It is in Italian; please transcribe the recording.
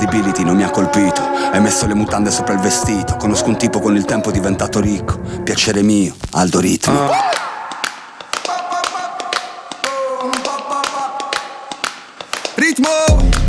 Invisibility non mi ha colpito. Hai messo le mutande sopra il vestito. Conosco un tipo con il tempo diventato ricco. Piacere mio, Aldo Ritmo. Ritmo!